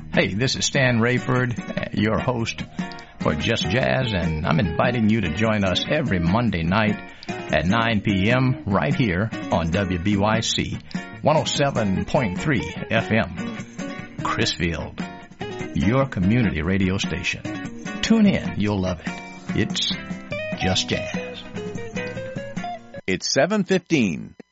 Hey, this is Stan Rayford, your host for Just Jazz, and I'm inviting you to join us every Monday night at 9 p.m. right here on WBYC 107.3 FM, Chrisfield, your community radio station. Tune in, you'll love it. It's Just Jazz. It's 7:15.